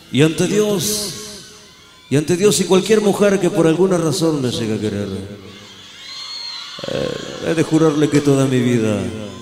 Y ante Dios, y cualquier mujer que por alguna razón me llegue a querer, he de jurarle que toda mi vida